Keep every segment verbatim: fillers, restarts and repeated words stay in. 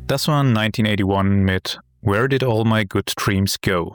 Das war neunzehnhunderteinundachtzig mit Where Did All My Good Dreams Go?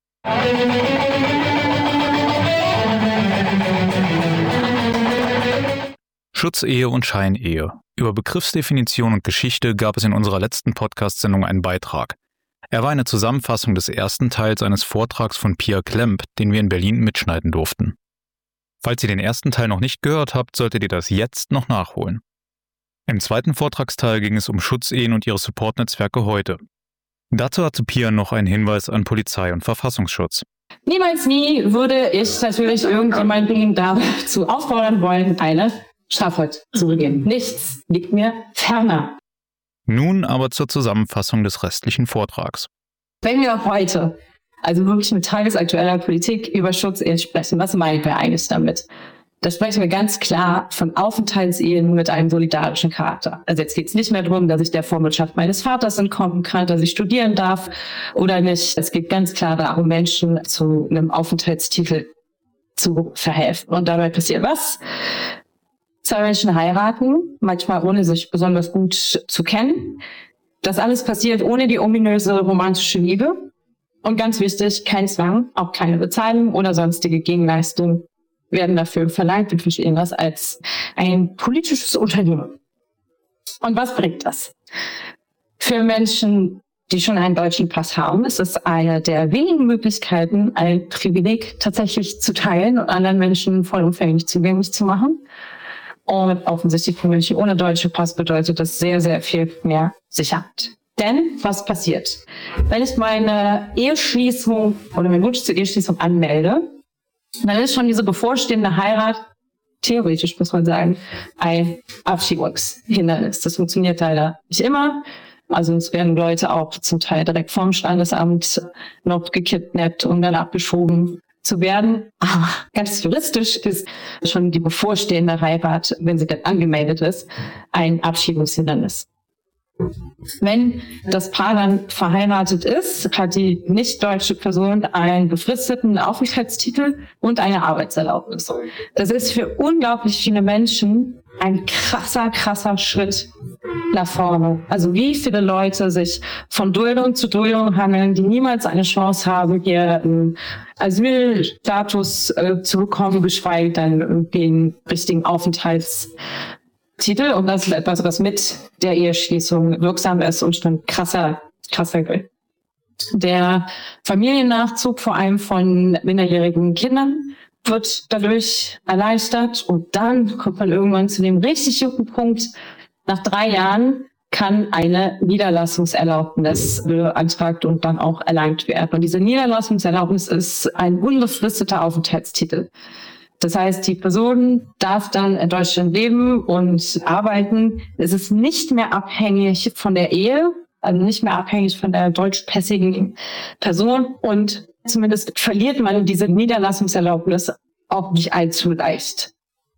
Schutzehe und Scheinehe. Über Begriffsdefinition und Geschichte gab es in unserer letzten Podcast-Sendung einen Beitrag. Er war eine Zusammenfassung des ersten Teils eines Vortrags von Pia Klemp, den wir in Berlin mitschneiden durften. Falls ihr den ersten Teil noch nicht gehört habt, solltet ihr das jetzt noch nachholen. Im zweiten Vortragsteil ging es um Schutzehen und ihre Supportnetzwerke heute. Dazu hatte Pia noch einen Hinweis an Polizei und Verfassungsschutz. Niemals nie würde ich natürlich irgendjemanden dazu auffordern wollen, eine Straftat zu begehen. Nichts liegt mir ferner. Nun aber zur Zusammenfassung des restlichen Vortrags. Wenn wir heute, also wirklich mit tagesaktueller Politik, über Schutzehen sprechen, was meinen wir eigentlich damit? Da sprechen wir ganz klar von Aufenthaltsehen mit einem solidarischen Charakter. Also jetzt geht es nicht mehr darum, dass ich der Vormundschaft meines Vaters entkommen kann, dass ich studieren darf oder nicht. Es geht ganz klar darum, Menschen zu einem Aufenthaltstitel zu verhelfen. Und dabei passiert was? Zwei Menschen heiraten, manchmal ohne sich besonders gut zu kennen. Das alles passiert ohne die ominöse romantische Liebe. Und ganz wichtig, kein Zwang, auch keine Bezahlung oder sonstige Gegenleistung werden dafür verlangt und verstehen das als ein politisches Unternehmen. Und was bringt das? Für Menschen, die schon einen deutschen Pass haben, ist es eine der wenigen Möglichkeiten, ein Privileg tatsächlich zu teilen und anderen Menschen vollumfänglich zugänglich zu machen. Und offensichtlich für Menschen ohne deutschen Pass bedeutet das sehr, sehr viel mehr Sicherheit. Denn was passiert? Wenn ich meine Eheschließung oder meinen Wunsch zur Eheschließung anmelde, dann ist schon diese bevorstehende Heirat, theoretisch muss man sagen, ein Abschiebungshindernis. Das funktioniert leider nicht immer. Also es werden Leute auch zum Teil direkt vom Standesamt noch gekidnappt und dann abgeschoben zu werden. Aber ganz juristisch ist schon die bevorstehende Heirat, wenn sie dann angemeldet ist, ein Abschiebungshindernis. Wenn das Paar dann verheiratet ist, hat die nicht-deutsche Person einen befristeten Aufenthaltstitel und eine Arbeitserlaubnis. Das ist für unglaublich viele Menschen ein krasser, krasser Schritt nach vorne. Also wie viele Leute sich von Duldung zu Duldung hangeln, die niemals eine Chance haben, hier einen Asylstatus äh, zu bekommen, geschweige denn den richtigen Aufenthaltstitel. Und das ist etwas, was mit der Eheschließung wirksam ist und schon krasser, krasser gilt. Der Familiennachzug, vor allem von minderjährigen Kindern, wird dadurch erleichtert. Und dann kommt man irgendwann zu dem richtig guten Punkt. Nach drei Jahren kann eine Niederlassungserlaubnis beantragt und dann auch erlangt werden. Und diese Niederlassungserlaubnis ist ein unbefristeter Aufenthaltstitel. Das heißt, die Person darf dann in Deutschland leben und arbeiten. Es ist nicht mehr abhängig von der Ehe, also nicht mehr abhängig von der deutschpässigen Person. Und zumindest verliert man diese Niederlassungserlaubnis auch nicht allzu leicht.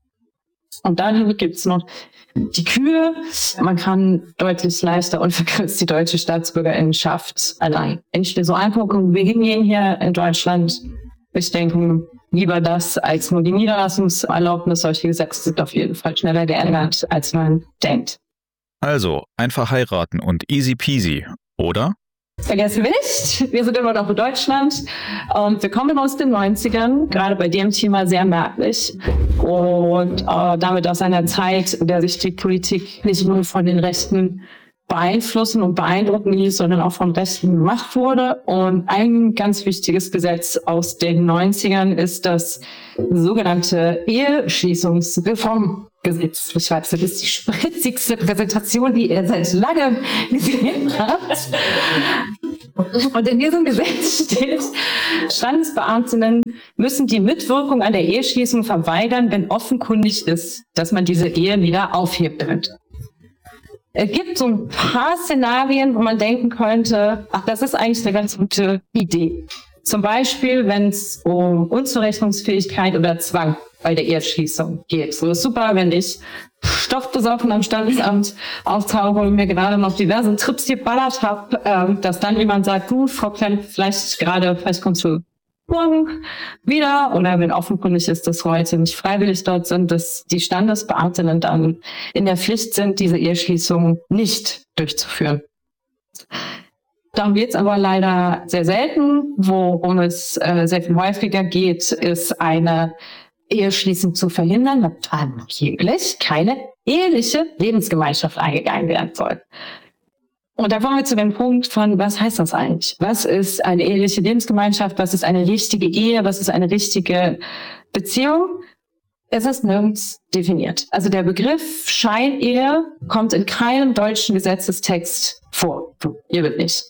Und dann gibt's noch die Kühe. Man kann deutlich leichter unverkürzt die deutsche Staatsbürgerinnenschaft erlangen. Wenn ich mir so angucke, wo wir hingehen hier in Deutschland, ich denke, lieber das als nur die Niederlassungserlaubnis. Solche Gesetze sind auf jeden Fall schneller geändert, als man denkt. Also, einfach heiraten und easy peasy, oder? Vergessen wir nicht, wir sind immer noch in Deutschland und wir kommen aus den neunzigern, gerade bei dem Thema sehr merklich und äh, damit aus einer Zeit, in der sich die Politik nicht nur von den Rechten beeinflussen und beeindrucken ließ, sondern auch von Rechten gemacht wurde. Und ein ganz wichtiges Gesetz aus den neunzigern ist das sogenannte Eheschließungsreformgesetz. Ich weiß, das ist die spritzigste Präsentation, die ihr seit langem gesehen habt. Und in diesem Gesetz steht, Standesbeamtinnen müssen die Mitwirkung an der Eheschließung verweigern, wenn offenkundig ist, dass man diese Ehe wieder aufheben könnte. Es gibt so ein paar Szenarien, wo man denken könnte, ach, das ist eigentlich eine ganz gute Idee. Zum Beispiel, wenn es um Unzurechnungsfähigkeit oder Zwang bei der Eheschließung geht. So ist super, wenn ich stoffbesoffen am Standesamt auftauche und mir gerade noch diverse Trips geballert habe, äh, dass dann jemand sagt, du, Frau Klemm, vielleicht gerade, vielleicht kommst du morgen wieder, oder wenn offenkundig ist, dass heute nicht freiwillig dort sind, dass die Standesbeamtinnen dann in der Pflicht sind, diese Eheschließung nicht durchzuführen. Darum geht es aber leider sehr selten. Worum es äh, sehr viel häufiger geht, ist eine Eheschließung zu verhindern, weil angeblich keine eheliche Lebensgemeinschaft eingegangen werden soll. Und da kommen wir zu dem Punkt von, was heißt das eigentlich? Was ist eine eheliche Lebensgemeinschaft? Was ist eine richtige Ehe? Was ist eine richtige Beziehung? Es ist nirgends definiert. Also der Begriff Scheinehe kommt in keinem deutschen Gesetzestext vor. Ihr wird nicht.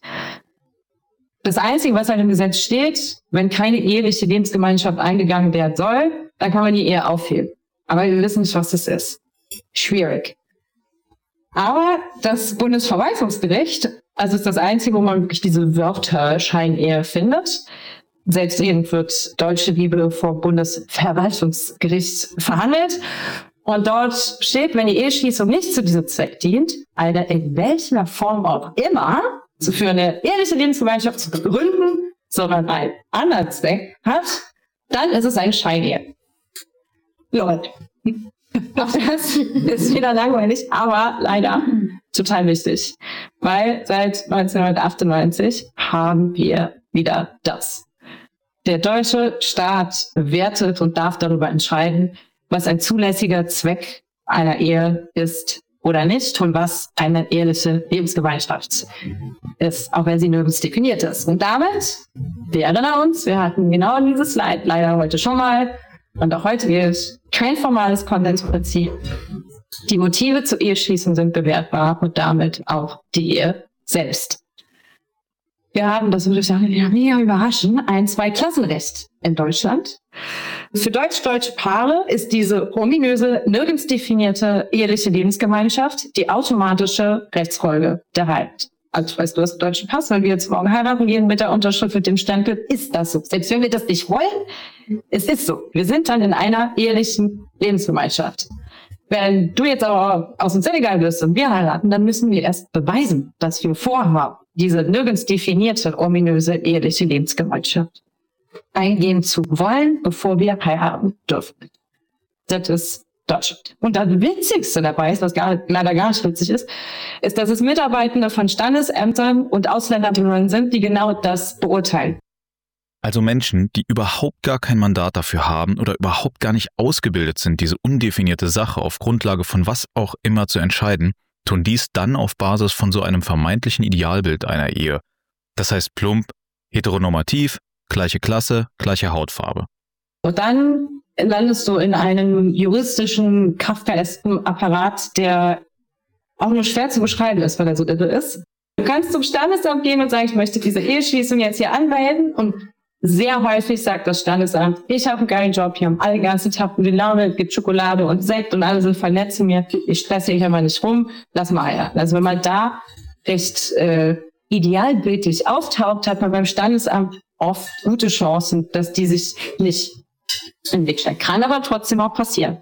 Das Einzige, was halt im Gesetz steht, wenn keine eheliche Lebensgemeinschaft eingegangen werden soll, dann kann man die Ehe aufheben. Aber wir wissen nicht, was das ist. Schwierig. Aber das Bundesverwaltungsgericht, also ist das Einzige, wo man wirklich diese Wörter Scheinehe findet. Selbst eben wird deutsche Liebe vor Bundesverwaltungsgericht verhandelt. Und dort steht, wenn die Eheschließung nicht zu diesem Zweck dient, Alter, in welcher Form auch immer, so für eine eheliche Lebensgemeinschaft zu begründen, sondern einen anderen Zweck hat, dann ist es eine Scheinehe. Leute. Auch das ist wieder langweilig, aber leider total wichtig. Weil seit neunzehnhundertachtundneunzig haben wir wieder das. Der deutsche Staat bewertet und darf darüber entscheiden, was ein zulässiger Zweck einer Ehe ist oder nicht und was eine eheliche Lebensgemeinschaft ist, auch wenn sie nirgends definiert ist. Und damit, wir erinnern uns, wir hatten genau dieses Slide leider heute schon mal und auch heute gilt kein formales Konsensprinzip. Die Motive zur Eheschließung sind bewertbar und damit auch die Ehe selbst. Wir haben, das würde ich sagen, mega überraschen, ein Zweiklassenrecht in Deutschland. Für deutsch-deutsche Paare ist diese ominöse, nirgends definierte eheliche Lebensgemeinschaft die automatische Rechtsfolge der Heirat. Also ich weiß, du hast einen deutschen Pass, wenn wir jetzt morgen heiraten gehen mit der Unterschrift, mit dem Stempel, ist das so. Selbst wenn wir das nicht wollen, es ist so. Wir sind dann in einer ehelichen Lebensgemeinschaft. Wenn du jetzt aber aus dem Senegal bist und wir heiraten, dann müssen wir erst beweisen, dass wir vorhaben, diese nirgends definierte, ominöse eheliche Lebensgemeinschaft eingehen zu wollen, bevor wir heiraten dürfen. Das ist Deutschland. Und das Witzigste dabei ist, was gar, leider gar nicht witzig ist, ist, dass es Mitarbeitende von Standesämtern und Ausländerbehörden sind, die genau das beurteilen. Also Menschen, die überhaupt gar kein Mandat dafür haben oder überhaupt gar nicht ausgebildet sind, diese undefinierte Sache auf Grundlage von was auch immer zu entscheiden, tun dies dann auf Basis von so einem vermeintlichen Idealbild einer Ehe. Das heißt plump, heteronormativ, gleiche Klasse, gleiche Hautfarbe. Und dann landest du in einem juristischen, kafkaesken Apparat, der auch nur schwer zu beschreiben ist, weil er so irre ist. Du kannst zum Standesamt gehen und sagen, ich möchte diese Eheschließung jetzt hier anmelden und sehr häufig sagt das Standesamt, ich habe einen geilen Job, hier haben alle den ganzen Tag gute Laune, es gibt Schokolade und Sekt und alle sind voll nett zu mir, ich stresse dich aber nicht rum, lass mal heiraten. Also wenn man da recht äh, idealbildlich auftaucht, hat man beim Standesamt oft gute Chancen, dass die sich nicht in den Weg stellen. Kann aber trotzdem auch passieren.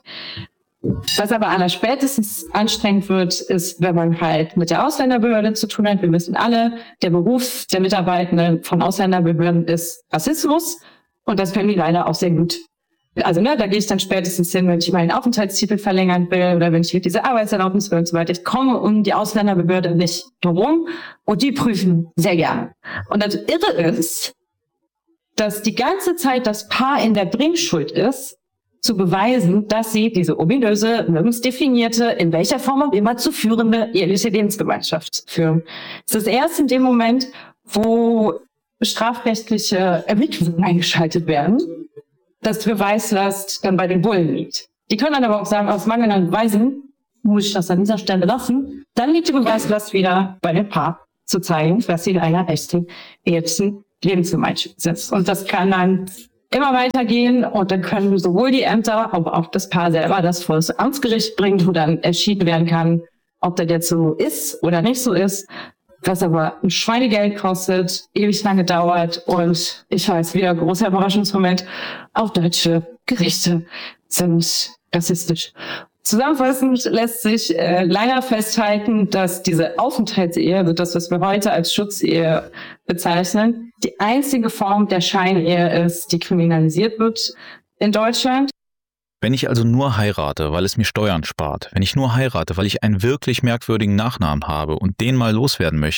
Was aber allerspätestens anstrengend wird, ist, wenn man halt mit der Ausländerbehörde zu tun hat. Wir wissen alle, der Beruf der Mitarbeitenden von Ausländerbehörden ist Rassismus und das können die leider auch sehr gut. Also ne, da gehe ich dann spätestens hin, wenn ich meinen Aufenthaltstitel verlängern will oder wenn ich diese Arbeitserlaubnis will und so weiter. Ich komme um die Ausländerbehörde nicht herum und die prüfen sehr gerne. Und das Irre ist, dass die ganze Zeit das Paar in der Bringschuld ist, zu beweisen, dass sie diese ominöse, nirgends definierte, in welcher Form auch immer zu führende eheliche Lebensgemeinschaft führen. Es ist erst in dem Moment, wo strafrechtliche Ermittlungen eingeschaltet werden, dass die Beweislast dann bei den Bullen liegt. Die können dann aber auch sagen, aus mangelnden Beweisen muss ich das an dieser Stelle lassen. Dann liegt die Beweislast wieder bei dem Paar, zu zeigen, dass sie in einer echten ehelichen Lebensgemeinschaft sind. Und das kann dann immer weitergehen und dann können sowohl die Ämter, aber auch das Paar selber das vor das Amtsgericht bringen, wo dann entschieden werden kann, ob das jetzt so ist oder nicht so ist, was aber ein Schweinegeld kostet, ewig lange dauert und ich weiß wieder, großer Überraschungsmoment, auch deutsche Gerichte sind rassistisch. Zusammenfassend lässt sich äh, leider festhalten, dass diese Aufenthaltsehe, also das, was wir heute als Schutzehe bezeichnen, die einzige Form der Scheinehe ist, die kriminalisiert wird in Deutschland. Wenn ich also nur heirate, weil es mir Steuern spart, wenn ich nur heirate, weil ich einen wirklich merkwürdigen Nachnamen habe und den mal loswerden möchte,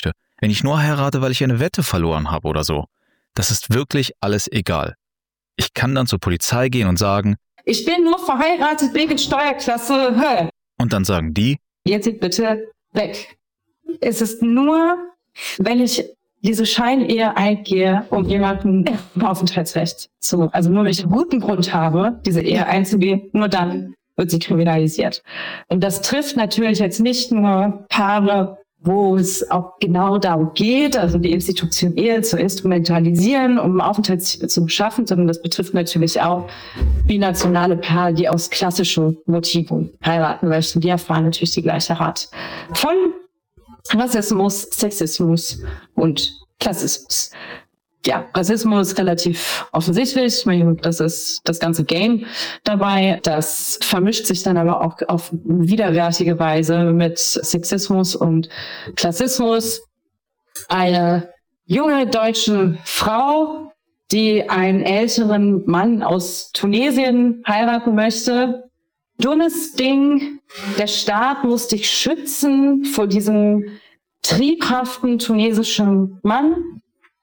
wenn ich nur heirate, weil ich eine Wette verloren habe oder so. Das ist wirklich alles egal. Ich kann dann zur Polizei gehen und sagen, ich bin nur verheiratet wegen Steuerklasse. Hä? Und dann sagen die, jetzt sind bitte weg. Es ist nur, wenn ich diese Scheinehe eingehe, um jemanden Aufenthaltsrecht zu, also nur wenn ich einen guten Grund habe, diese Ehe einzugehen, nur dann wird sie kriminalisiert. Und das trifft natürlich jetzt nicht nur Paare, wo es auch genau darum geht, also die Institution Ehe zu instrumentalisieren, um Aufenthaltstitel zu beschaffen, sondern das betrifft natürlich auch binationale Paare, die aus klassischen Motiven heiraten möchten. Die erfahren natürlich die gleiche Art von Rassismus, Sexismus und Klassismus. Ja, Rassismus ist relativ offensichtlich. Ich meine, das ist das ganze Game dabei. Das vermischt sich dann aber auch auf widerwärtige Weise mit Sexismus und Klassismus. Eine junge deutsche Frau, die einen älteren Mann aus Tunesien heiraten möchte. Dummes Ding. Der Staat muss dich schützen vor diesem triebhaften tunesischen Mann.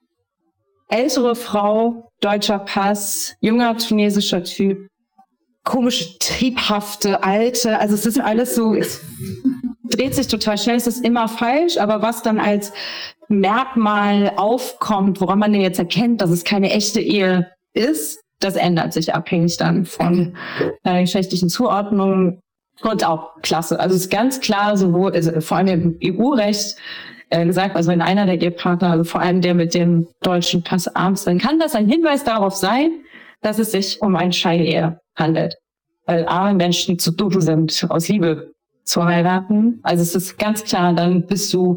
Ältere Frau, deutscher Pass, junger tunesischer Typ, komische, triebhafte, alte, also es ist alles so, es dreht sich total schnell, es ist immer falsch, aber was dann als Merkmal aufkommt, woran man denn jetzt erkennt, dass es keine echte Ehe ist, das ändert sich abhängig dann von der geschlechtlichen Zuordnung und auch Klasse. Also es ist ganz klar, sowohl, also vor allem im E U-Recht, gesagt, also wenn einer der Ehepartner, also vor allem der mit dem deutschen Pass arm ist, dann kann das ein Hinweis darauf sein, dass es sich um eine Scheinehe handelt. Weil arme Menschen zu dumm sind, aus Liebe zu heiraten. Also es ist ganz klar, dann bist du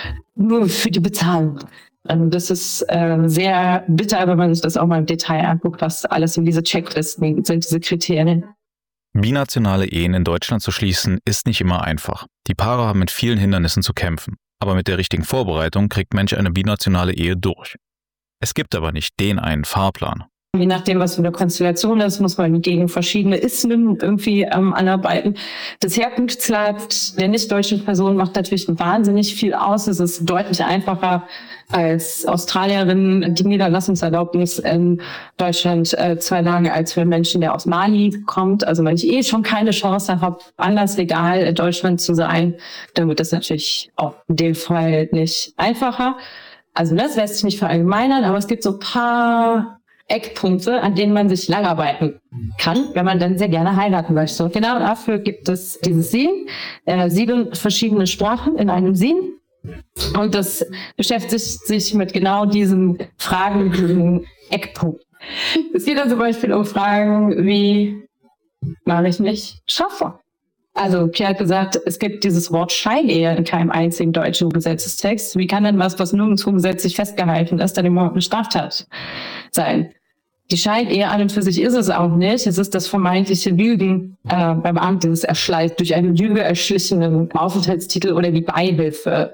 nur für die Bezahlung. Also das ist äh, sehr bitter, wenn man sich das auch mal im Detail anguckt, was alles in diese Checklisten sind, diese Kriterien. Binationale Ehen in Deutschland zu schließen, ist nicht immer einfach. Die Paare haben mit vielen Hindernissen zu kämpfen. Aber mit der richtigen Vorbereitung kriegt Mensch eine binationale Ehe durch. Es gibt aber nicht den einen Fahrplan. Je nachdem, was für eine Konstellation ist, muss man gegen verschiedene Ismen irgendwie ähm, anarbeiten. Das Herkunftsland der nicht-deutschen Person macht natürlich wahnsinnig viel aus. Es ist deutlich einfacher als Australierin die Niederlassungserlaubnis in Deutschland äh, zu erlangen, als für Menschen, der aus Mali kommt. Also wenn ich eh schon keine Chance habe, anders legal in Deutschland zu sein, dann wird das natürlich auch in dem Fall nicht einfacher. Also das lässt sich nicht verallgemeinern, aber es gibt so ein paar Eckpunkte, an denen man sich langarbeiten kann, wenn man dann sehr gerne heiraten möchte. Und genau dafür gibt es dieses S I N, äh, sieben verschiedene Sprachen in einem S I N. Und das beschäftigt sich mit genau diesen Fragen, diesen Eckpunkten. Es geht dann zum Beispiel um Fragen wie, mache ich mich strafbar? Also Pierre hat gesagt, es gibt dieses Wort Scheinehe in keinem einzigen deutschen Gesetzestext. Wie kann denn was, was nirgendwo gesetzlich festgehalten ist, dann überhaupt eine Straftat sein? Die Scheinehe an und für sich ist es auch nicht. Es ist das vermeintliche Lügen äh, beim Amt, dieses Erschleicht, durch eine Lüge erschlichenen Aufenthaltstitel oder die Beihilfe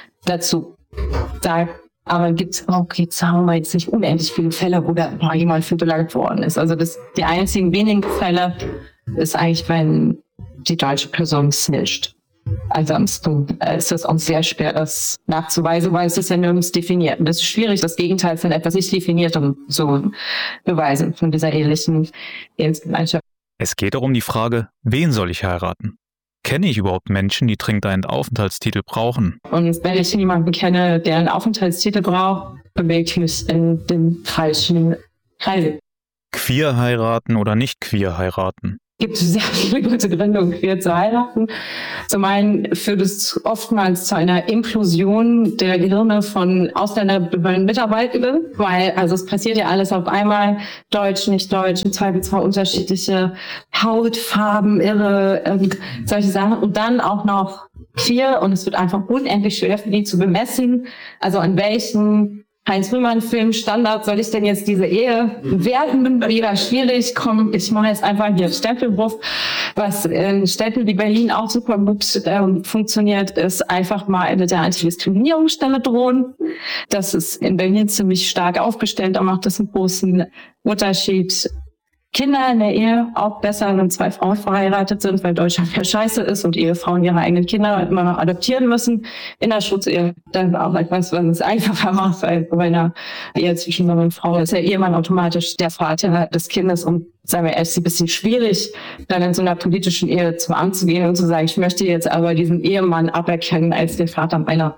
dazu. Da aber gibt es auch, jetzt haben wir jetzt nicht unendlich viele Fälle, wo da mal jemand für belangt worden ist. Also das, die einzigen wenigen Fälle ist eigentlich, wenn die deutsche Person snitcht. Ansonsten ist es auch sehr schwer, das nachzuweisen, weil es ist ja nirgends definiert. Und es ist schwierig, das Gegenteil von etwas nicht Definiertem zu beweisen, von dieser ähnlichen Ehrengemeinschaft. Es geht auch um die Frage, wen soll ich heiraten? Kenne ich überhaupt Menschen, die dringend einen Aufenthaltstitel brauchen? Und wenn ich jemanden kenne, der einen Aufenthaltstitel braucht, bewege ich mich in den falschen Kreisen. Queer heiraten oder nicht queer heiraten? Es gibt sehr viele gute Gründe, um queer zu heiraten. Zum einen führt es oftmals zu einer Implosion der Gehirne von Ausländerbehördenmitarbeitenden, weil also es passiert ja alles auf einmal, Deutsch, nicht Deutsch, im Zweifelsfall unterschiedliche Hautfarben, irre, und solche Sachen. Und dann auch noch queer und es wird einfach unendlich schwer für die zu bemessen, also an welchen Heinz-Rühmann-Film-Standard soll ich denn jetzt diese Ehe bewerten? Wieder schwierig, komm, ich mache jetzt einfach hier Stempelwurf. Was in Städten wie Berlin auch super gut ähm, funktioniert, ist einfach mal mit der Antidiskriminierungsstelle drohen. Das ist in Berlin ziemlich stark aufgestellt, da macht das einen großen Unterschied. Kinder in der Ehe auch besser, wenn zwei Frauen verheiratet sind, weil Deutschland ja scheiße ist und Ehefrauen ihre eigenen Kinder immer noch adoptieren müssen. In der Schutzehe dann auch etwas, was es einfacher macht, weil bei einer Ehe zwischen Mann und Frau ist der Ehemann automatisch der Vater des Kindes und sagen wir, es ist ein bisschen schwierig, dann in so einer politischen Ehe zum Amt zu gehen und zu sagen, ich möchte jetzt aber diesen Ehemann aberkennen als den Vater meiner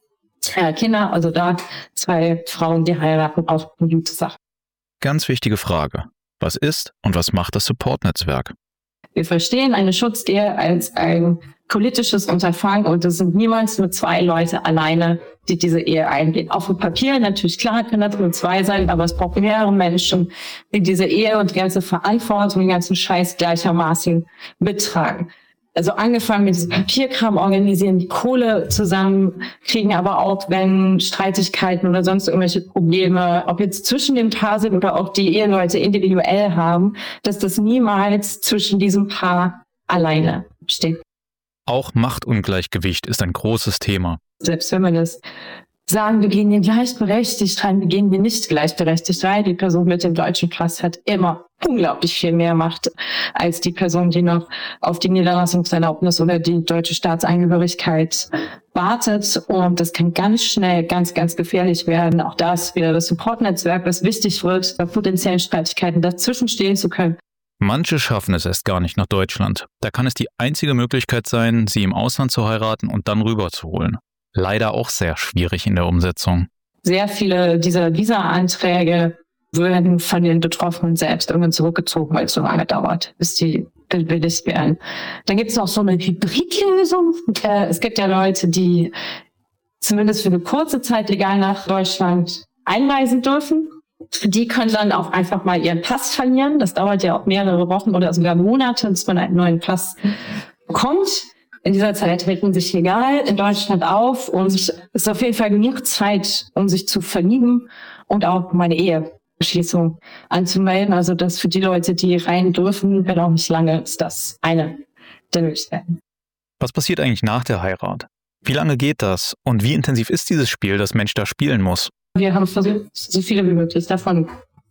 äh, Kinder. Also da zwei Frauen, die heiraten, auch eine gute Sache. Ganz wichtige Frage. Was ist und was macht das Support-Netzwerk? Wir verstehen eine Schutzehe als ein politisches Unterfangen und es sind niemals nur zwei Leute alleine, die diese Ehe eingehen. Auf dem Papier natürlich klar können das nur zwei sein, aber es braucht mehrere Menschen, die diese Ehe und die ganze Verantwortung, den ganzen Scheiß gleichermaßen mittragen. Also angefangen mit diesem Papierkram organisieren, die Kohle zusammenkriegen, aber auch wenn Streitigkeiten oder sonst irgendwelche Probleme, ob jetzt zwischen dem Paar sind oder auch die Eheleute individuell haben, dass das niemals zwischen diesem Paar alleine steht. Auch Machtungleichgewicht ist ein großes Thema. Selbst wenn wir das sagen, wir gehen hier gleichberechtigt rein, wir gehen hier nicht gleichberechtigt rein. Die Person mit dem deutschen Pass hat immer unglaublich viel mehr Macht als die Person, die noch auf die Niederlassungserlaubnis oder die deutsche Staatsangehörigkeit wartet. Und das kann ganz schnell ganz, ganz gefährlich werden. Auch das wieder das Support-Netzwerk, das wichtig wird, bei potenziellen Streitigkeiten dazwischen stehen zu können. Manche schaffen es erst gar nicht nach Deutschland. Da kann es die einzige Möglichkeit sein, sie im Ausland zu heiraten und dann rüberzuholen. Leider auch sehr schwierig in der Umsetzung. Sehr viele dieser Visa-Anträge werden von den Betroffenen selbst irgendwann zurückgezogen, weil es so lange dauert, bis die bewilligt werden. Dann gibt es noch so eine Hybridlösung. Äh, es gibt ja Leute, die zumindest für eine kurze Zeit legal nach Deutschland einreisen dürfen. Die können dann auch einfach mal ihren Pass verlieren. Das dauert ja auch mehrere Wochen oder sogar Monate, bis man einen neuen Pass bekommt. In dieser Zeit hält man sich legal in Deutschland auf und es ist auf jeden Fall genug Zeit, um sich zu verlieben und auch meine Eheschließung anzumelden. Also das für die Leute, die rein dürfen, wenn auch nicht lange, ist das eine der Möglichkeiten. Was passiert eigentlich nach der Heirat? Wie lange geht das? Und wie intensiv ist dieses Spiel, das Mensch da spielen muss? Wir haben versucht, so viele wie möglich davon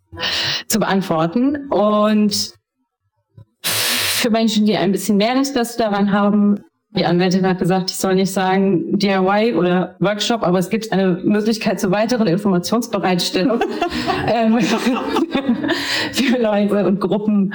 zu beantworten. Und für Menschen, die ein bisschen mehr Interesse daran haben, die Anwältin hat gesagt, ich soll nicht sagen D I Y oder Workshop, aber es gibt eine Möglichkeit zur weiteren Informationsbereitstellung ähm, für Leute und Gruppen,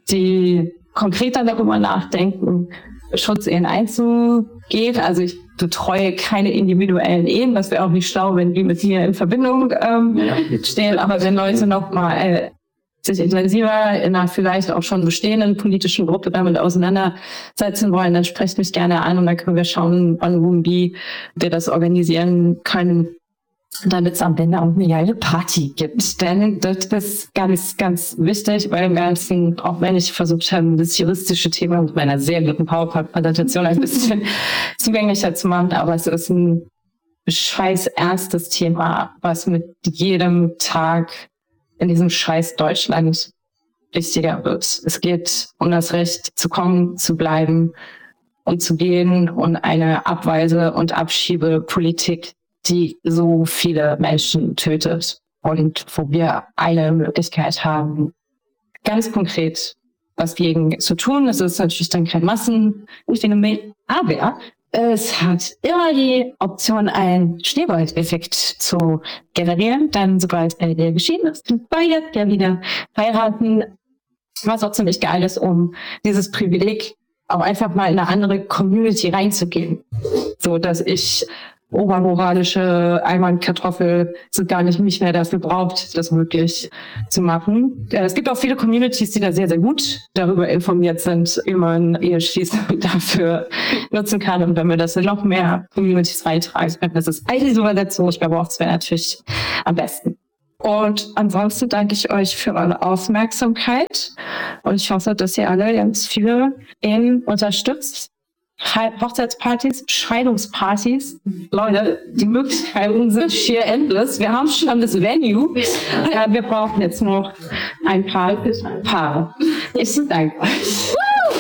die konkreter darüber nachdenken, Schutzehen einzugehen. Also ich betreue keine individuellen Ehen, das wäre auch nicht schlau, wenn die mit mir in Verbindung ähm, stehen, aber wenn Leute noch mal äh, sich intensiver in einer vielleicht auch schon bestehenden politischen Gruppe damit auseinandersetzen wollen, dann sprecht mich gerne an und dann können wir schauen, wann und wie wir das organisieren können, damit es am Ende auch eine geile Party gibt. Denn das ist ganz, ganz wichtig, weil im Ganzen, auch wenn ich versucht habe, das juristische Thema mit meiner sehr guten PowerPoint-Präsentation ein bisschen zugänglicher zu machen, aber es ist ein scheiß ernstes Thema, was mit jedem Tag in diesem scheiß Deutschland wichtiger wird. Es geht um das Recht zu kommen, zu bleiben und zu gehen und eine Abweise- und Abschiebepolitik, die so viele Menschen tötet und wo wir eine Möglichkeit haben, ganz konkret was gegen zu tun. Das ist natürlich dann kein Massenphänomen, aber es hat immer die Option, einen Schneeballeffekt zu generieren. Dann, sobald eine Ehe geschieden ist, sind beide ja wieder heiraten. Was auch ziemlich geil ist, um dieses Privileg auch einfach mal in eine andere Community reinzugehen. So, dass ich obermoralische Einwandkartoffel sind gar nicht, nicht mehr dafür braucht, das möglich zu machen. Es gibt auch viele Communities, die da sehr, sehr gut darüber informiert sind, wie man Eheschließung dafür nutzen kann. Und wenn wir das in noch mehr Communities reintragen können, das ist eine Übersetzung, ich glaube auch, das wäre natürlich am besten. Und ansonsten danke ich euch für eure Aufmerksamkeit und ich hoffe, dass ihr alle ganz viele Ehen unterstützt. Hochzeitspartys, Scheidungspartys. Leute, die Möglichkeiten sind schier endless. Wir haben schon das Venue. Ja, wir brauchen jetzt noch ein paar Paare. Ich danke euch.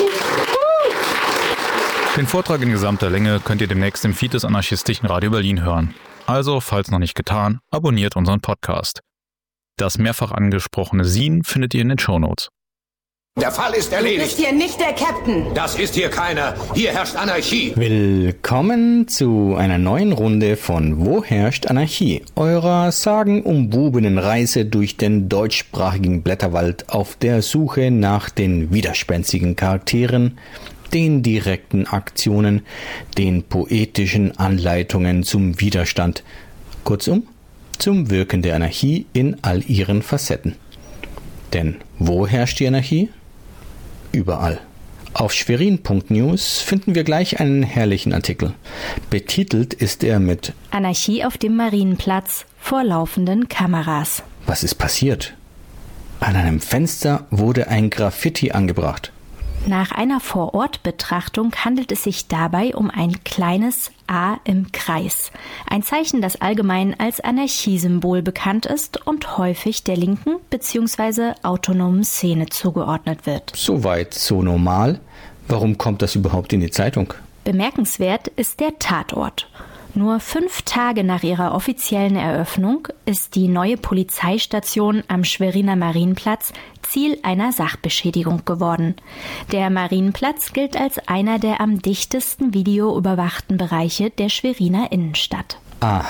Den Vortrag in gesamter Länge könnt ihr demnächst im Feed des Anarchistischen Radio Berlin hören. Also, falls noch nicht getan, abonniert unseren Podcast. Das mehrfach angesprochene Zine findet ihr in den Shownotes. Der Fall ist erledigt. Du bist hier nicht der Captain. Das ist hier keiner. Hier herrscht Anarchie. Willkommen zu einer neuen Runde von Wo herrscht Anarchie? Eurer sagenumwobenen Reise durch den deutschsprachigen Blätterwald auf der Suche nach den widerspenstigen Charakteren, den direkten Aktionen, den poetischen Anleitungen zum Widerstand. Kurzum, zum Wirken der Anarchie in all ihren Facetten. Denn wo herrscht die Anarchie? Überall. Auf schwerin punkt news finden wir gleich einen herrlichen Artikel. Betitelt ist er mit Anarchie auf dem Marienplatz vor laufenden Kameras. Was ist passiert? An einem Fenster wurde ein Graffiti angebracht. Nach einer Vorortbetrachtung handelt es sich dabei um ein kleines A im Kreis. Ein Zeichen, das allgemein als Anarchiesymbol bekannt ist und häufig der linken bzw. autonomen Szene zugeordnet wird. Soweit so normal. Warum kommt das überhaupt in die Zeitung? Bemerkenswert ist der Tatort. Nur fünf Tage nach ihrer offiziellen Eröffnung ist die neue Polizeistation am Schweriner Marienplatz Ziel einer Sachbeschädigung geworden. Der Marienplatz gilt als einer der am dichtesten videoüberwachten Bereiche der Schweriner Innenstadt.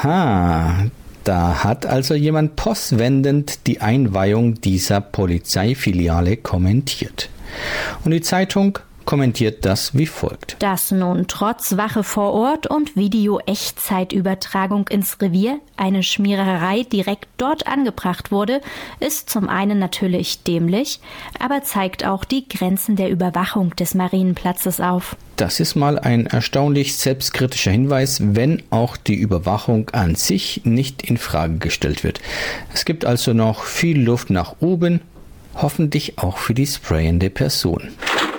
Aha, da hat also jemand postwendend die Einweihung dieser Polizeifiliale kommentiert. Und die Zeitung kommentiert das wie folgt. Dass nun trotz Wache vor Ort und Video-Echtzeitübertragung ins Revier eine Schmiererei direkt dort angebracht wurde, ist zum einen natürlich dämlich, aber zeigt auch die Grenzen der Überwachung des Marienplatzes auf. Das ist mal ein erstaunlich selbstkritischer Hinweis, wenn auch die Überwachung an sich nicht in Frage gestellt wird. Es gibt also noch viel Luft nach oben, hoffentlich auch für die sprayende Person.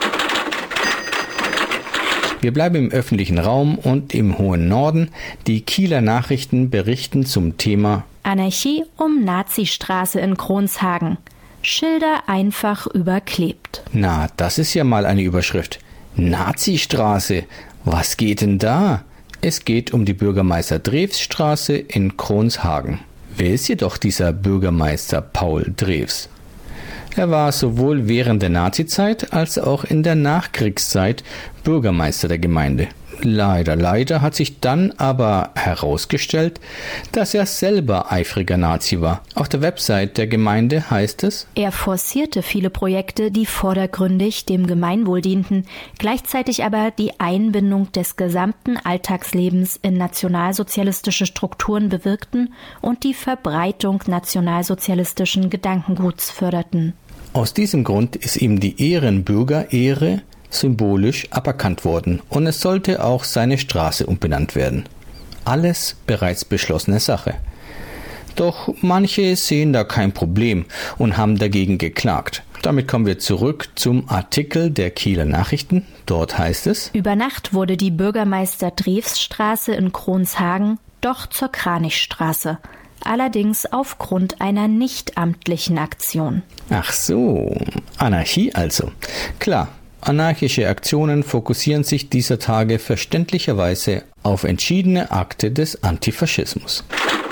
Wir bleiben im öffentlichen Raum und im hohen Norden. Die Kieler Nachrichten berichten zum Thema Anarchie um Nazistraße in Kronshagen. Schilder einfach überklebt. Na, das ist ja mal eine Überschrift. Nazistraße, was geht denn da? Es geht um die Bürgermeister-Drews-Straße in Kronshagen. Wer ist jedoch dieser Bürgermeister Paul Drews? Er war sowohl während der Nazizeit als auch in der Nachkriegszeit Bürgermeister der Gemeinde. Leider, leider hat sich dann aber herausgestellt, dass er selber eifriger Nazi war. Auf der Website der Gemeinde heißt es: Er forcierte viele Projekte, die vordergründig dem Gemeinwohl dienten, gleichzeitig aber die Einbindung des gesamten Alltagslebens in nationalsozialistische Strukturen bewirkten und die Verbreitung nationalsozialistischen Gedankenguts förderten. Aus diesem Grund ist ihm die Ehrenbürgerehre symbolisch aberkannt worden und es sollte auch seine Straße umbenannt werden. Alles bereits beschlossene Sache. Doch manche sehen da kein Problem und haben dagegen geklagt. Damit kommen wir zurück zum Artikel der Kieler Nachrichten. Dort heißt es: Über Nacht wurde die Bürgermeister-Drews-Straße in Kronshagen doch zur Kranichstraße. Allerdings aufgrund einer nichtamtlichen Aktion. Ach so, Anarchie also. Klar, anarchische Aktionen fokussieren sich dieser Tage verständlicherweise auf entschiedene Akte des Antifaschismus.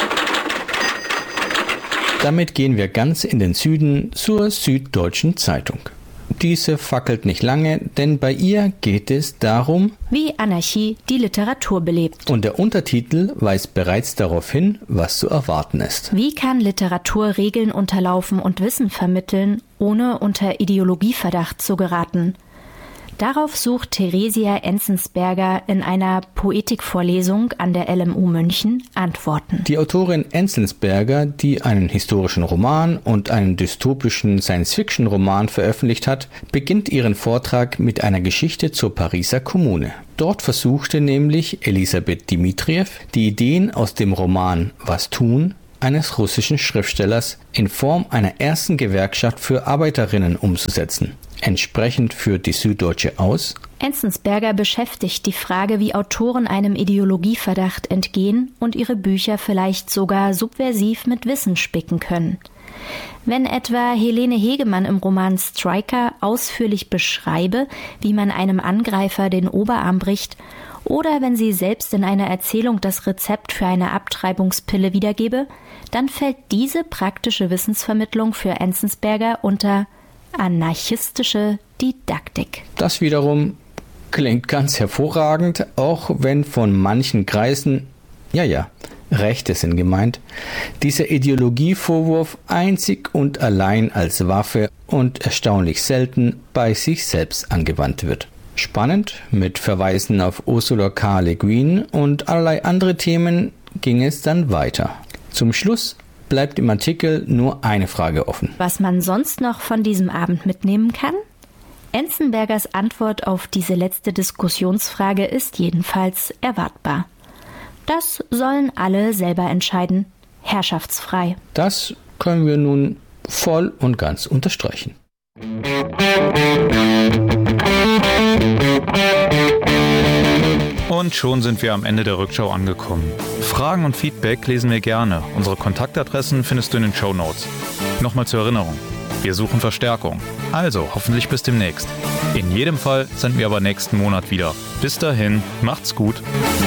Damit gehen wir ganz in den Süden zur Süddeutschen Zeitung. Diese fackelt nicht lange, denn bei ihr geht es darum, wie Anarchie die Literatur belebt. Und der Untertitel weist bereits darauf hin, was zu erwarten ist. Wie kann Literatur Regeln unterlaufen und Wissen vermitteln, ohne unter Ideologieverdacht zu geraten? Darauf sucht Theresia Enzensberger in einer Poetikvorlesung an der L M U München Antworten. Die Autorin Enzensberger, die einen historischen Roman und einen dystopischen Science-Fiction-Roman veröffentlicht hat, beginnt ihren Vortrag mit einer Geschichte zur Pariser Kommune. Dort versuchte nämlich Elisabeth Dimitriev, die Ideen aus dem Roman Was tun? Eines russischen Schriftstellers in Form einer ersten Gewerkschaft für Arbeiterinnen umzusetzen. Entsprechend führt die Süddeutsche aus: Enzensberger beschäftigt die Frage, wie Autoren einem Ideologieverdacht entgehen und ihre Bücher vielleicht sogar subversiv mit Wissen spicken können. Wenn etwa Helene Hegemann im Roman Striker ausführlich beschreibe, wie man einem Angreifer den Oberarm bricht, oder wenn sie selbst in einer Erzählung das Rezept für eine Abtreibungspille wiedergebe, dann fällt diese praktische Wissensvermittlung für Enzensberger unter anarchistische Didaktik. Das wiederum klingt ganz hervorragend, auch wenn von manchen Kreisen, ja ja, Rechte sind gemeint, dieser Ideologievorwurf einzig und allein als Waffe und erstaunlich selten bei sich selbst angewandt wird. Spannend, mit Verweisen auf Ursula K. Le Guin und allerlei andere Themen ging es dann weiter. Zum Schluss bleibt im Artikel nur eine Frage offen. Was man sonst noch von diesem Abend mitnehmen kann? Enzensbergers Antwort auf diese letzte Diskussionsfrage ist jedenfalls erwartbar. Das sollen alle selber entscheiden. Herrschaftsfrei. Das können wir nun voll und ganz unterstreichen. Und schon sind wir am Ende der Rückschau angekommen. Fragen und Feedback lesen wir gerne. Unsere Kontaktadressen findest du in den Shownotes. Nochmal zur Erinnerung. Wir suchen Verstärkung. Also hoffentlich bis demnächst. In jedem Fall sind wir aber nächsten Monat wieder. Bis dahin, macht's gut.